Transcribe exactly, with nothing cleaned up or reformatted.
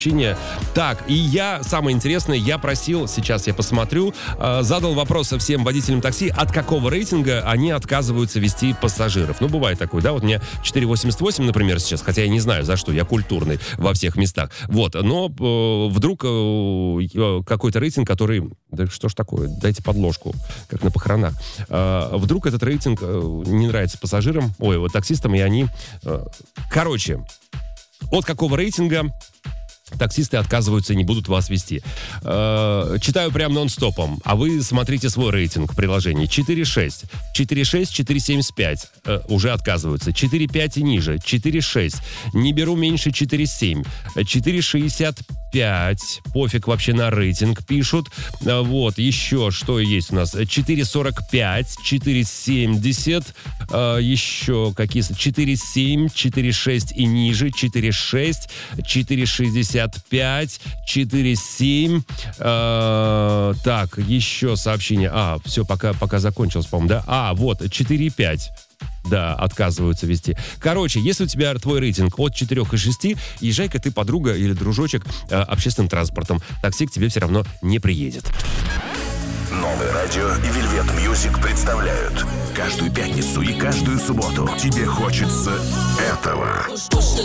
Так, и я, самое интересное, я просил, сейчас я посмотрю, э, задал вопрос всем водителям такси, от какого рейтинга они отказываются вести пассажиров. Ну, бывает такое, да, вот у меня четыре восемьдесят восемь, например, сейчас, хотя я не знаю, за что, я культурный во всех местах. Вот, но э, вдруг э, какой-то рейтинг, который, да что ж такое, дайте подложку, как на похоронах. Э, вдруг этот рейтинг э, не нравится пассажирам, ой, вот таксистам, и они... Э, короче, от какого рейтинга таксисты отказываются и не будут вас вести. Э, читаю прям нон-стопом, а вы смотрите свой рейтинг в приложении. четыре шесть, четыре шесть, четыре семьдесят пять э, уже отказываются. четыре пять и ниже, четыре шесть, не беру меньше четыре семь, четыре шестьдесят пять, пофиг вообще на рейтинг, пишут. Э, вот, еще что есть у нас? четыре сорок пять, четыре семьдесят, э, еще какие? четыре семь, четыре шесть и ниже, четыре шесть, четыре шестьдесят пять, четыре семь. Э, так, еще сообщение. А, все, пока, пока закончилось, по-моему, да? А, вот, четыре пять. Да, отказываются вести. Короче, если у тебя твой рейтинг от четырех и шести, езжай-ка ты, подруга или дружочек, э, общественным транспортом. Такси к тебе все равно не приедет. Новое радио и Velvet Music представляют каждую пятницу и каждую субботу тебе хочется этого.